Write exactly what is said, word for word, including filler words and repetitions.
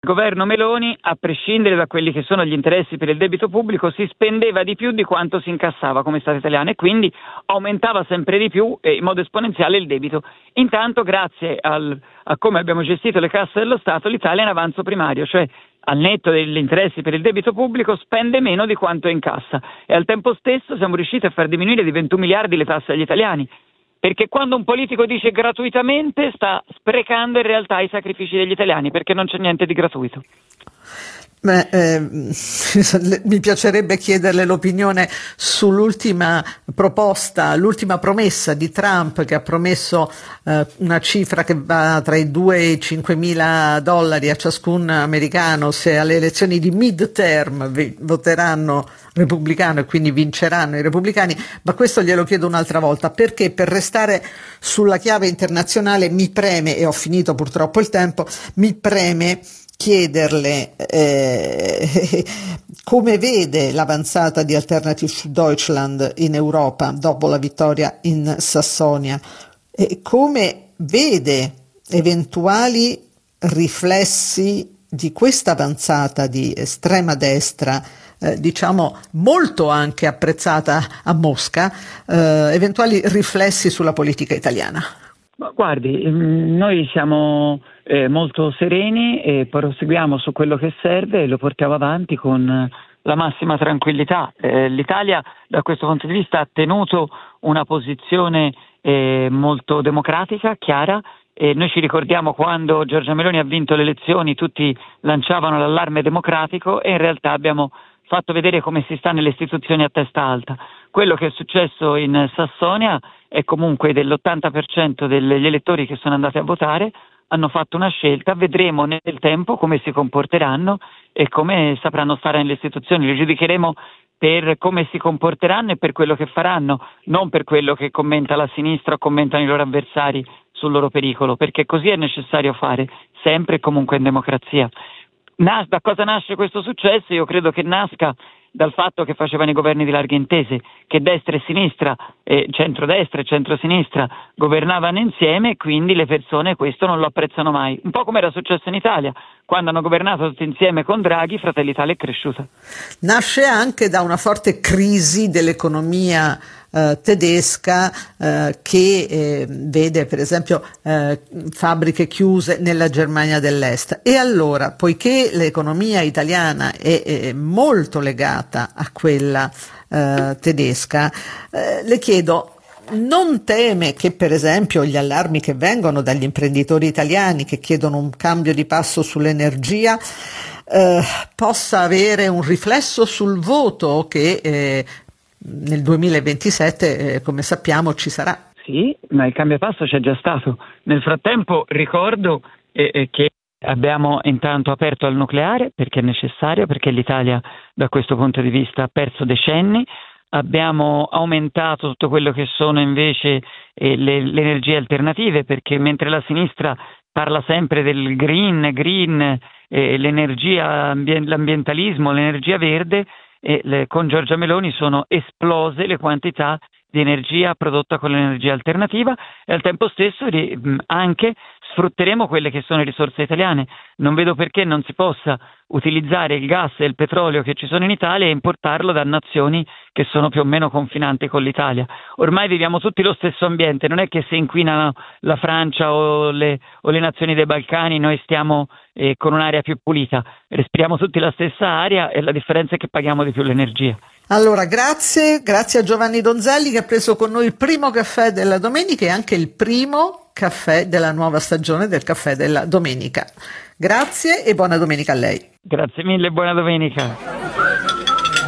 governo Meloni, a prescindere da quelli che sono gli interessi per il debito pubblico, si spendeva di più di quanto si incassava come Stato italiano e quindi aumentava sempre di più e in modo esponenziale il debito. Intanto, grazie al, a come abbiamo gestito le casse dello Stato, l'Italia è in avanzo primario, cioè al netto degli interessi per il debito pubblico spende meno di quanto incassa e al tempo stesso siamo riusciti a far diminuire di ventuno miliardi le tasse agli italiani. Perché quando un politico dice gratuitamente sta sprecando in realtà i sacrifici degli italiani, perché non c'è niente di gratuito. Beh, eh, mi piacerebbe chiederle l'opinione sull'ultima proposta, l'ultima promessa di Trump, che ha promesso eh, una cifra che va tra i due e i cinquemila dollari a ciascun americano se alle elezioni di midterm voteranno repubblicano e quindi vinceranno i repubblicani, ma questo glielo chiedo un'altra volta, perché per restare sulla chiave internazionale mi preme, e ho finito purtroppo il tempo, mi preme chiederle eh, come vede l'avanzata di Alternative für Deutschland in Europa dopo la vittoria in Sassonia e come vede eventuali riflessi di questa avanzata di estrema destra, eh, diciamo molto anche apprezzata a Mosca, eh, eventuali riflessi sulla politica italiana. Ma guardi, noi siamo eh, molto sereni e proseguiamo su quello che serve e lo portiamo avanti con la massima tranquillità. Eh, L'Italia da questo punto di vista ha tenuto una posizione eh, molto democratica, chiara, e noi ci ricordiamo quando Giorgia Meloni ha vinto le elezioni tutti lanciavano l'allarme democratico e in realtà abbiamo fatto vedere come si sta nelle istituzioni a testa alta. Quello che è successo in Sassonia è comunque dell'ottanta per cento degli elettori che sono andati a votare hanno fatto una scelta, vedremo nel tempo come si comporteranno e come sapranno stare nelle istituzioni, li giudicheremo per come si comporteranno e per quello che faranno, non per quello che commenta la sinistra o commentano i loro avversari sul loro pericolo, perché così è necessario fare, sempre e comunque in democrazia. Nas- da cosa nasce questo successo? Io credo che nasca dal fatto che facevano i governi di larghe intese, che destra e sinistra, eh, centrodestra e centrosinistra governavano insieme e quindi le persone questo non lo apprezzano mai. Un po' come era successo in Italia, quando hanno governato tutti insieme con Draghi, Fratelli Italia è cresciuta. Nasce anche da una forte crisi dell'economia eh, tedesca eh, che eh, vede per esempio eh, fabbriche chiuse nella Germania dell'Est. E allora, poiché l'economia italiana è, è molto legata a quella eh, tedesca, eh, le chiedo, non teme che per esempio gli allarmi che vengono dagli imprenditori italiani che chiedono un cambio di passo sull'energia eh, possa avere un riflesso sul voto che eh, nel duemilaventisette, eh, come sappiamo, ci sarà? Sì, ma il cambio passo c'è già stato. Nel frattempo ricordo eh, eh, che abbiamo intanto aperto al nucleare perché è necessario, perché l'Italia da questo punto di vista ha perso decenni. Abbiamo aumentato tutto quello che sono invece eh, le, le energie alternative, perché mentre la sinistra parla sempre del green, green, eh, l'energia, ambien- l'ambientalismo, l'energia verde, eh, le, con Giorgia Meloni sono esplose le quantità di energia prodotta con l'energia alternativa e al tempo stesso ri, anche sfrutteremo quelle che sono le risorse italiane. Non vedo perché non si possa utilizzare il gas e il petrolio che ci sono in Italia e importarlo da nazioni che sono più o meno confinanti con l'Italia. Ormai viviamo tutti lo stesso ambiente, non è che se inquinano la Francia o le, o le nazioni dei Balcani noi stiamo eh, con un'aria più pulita, respiriamo tutti la stessa aria e la differenza è che paghiamo di più l'energia. Allora, grazie, grazie a Giovanni Donzelli che ha preso con noi il primo caffè della domenica e anche il primo caffè della nuova stagione del caffè della domenica. Grazie e buona domenica a lei. Grazie mille, buona domenica.